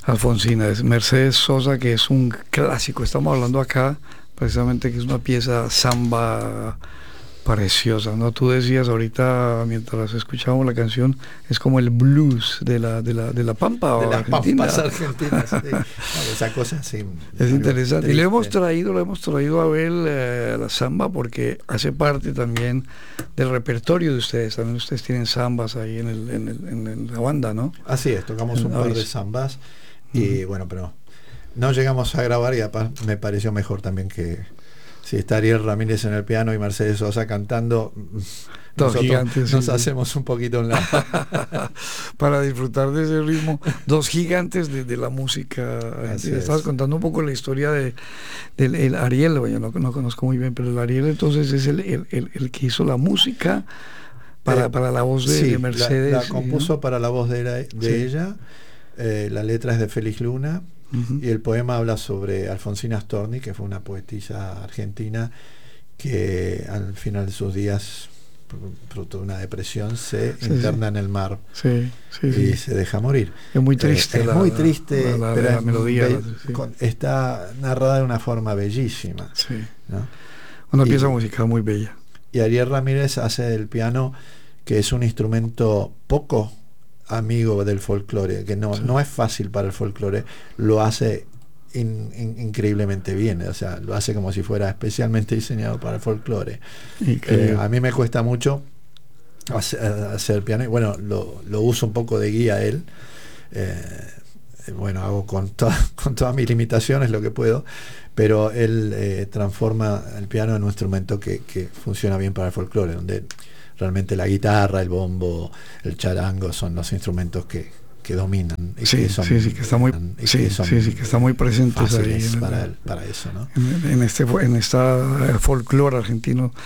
Alfonsina, es Mercedes Sosa, que es un clásico. Estamos hablando acá precisamente que es una pieza samba preciosa, ¿no? Tú decías ahorita, mientras escuchábamos la canción, es como el blues de la Pampa De las argentina. Pampas argentinas, sí. No, esa cosa sí. Es interesante. Triste. Y le hemos traído a Abel la samba porque hace parte también del repertorio de ustedes. También ustedes tienen zambas ahí en la banda, ¿no? Así es, tocamos un par de zambas y bueno, pero no llegamos a grabar y me pareció mejor también que si está Ariel Ramírez en el piano y Mercedes Sosa cantando, Dos gigantes, nos sí, hacemos un poquito en la... para disfrutar de ese ritmo. Dos gigantes de la música. Estabas contando un poco la historia del Ariel, yo no conozco muy bien, pero el Ariel entonces es el que hizo la música para la voz de Mercedes. La compuso, ¿no? Para la voz de ella. La letra es de Félix Luna. Y el poema habla sobre Alfonsina Storni, que fue una poetisa argentina que al final de sus días, producto de una depresión, se interna en el mar y se deja morir. Es muy triste. Es muy triste, pero la melodía. Está narrada de una forma bellísima. ¿No? Una pieza musical muy bella. Y Ariel Ramírez hace del piano, que es un instrumento poco amigo del folclore, que no es fácil para el folclore, lo hace increíblemente bien, o sea, lo hace como si fuera especialmente diseñado para el folclore. A mí me cuesta mucho hacer piano y bueno, lo uso un poco de guía él. Bueno, hago con todas mis limitaciones lo que puedo, pero él transforma el piano en un instrumento que funciona bien para el folclore, donde realmente la guitarra, el bombo, el charango son los instrumentos que dominan y que están muy presentes ahí para eso, ¿no? En esta folclore argentino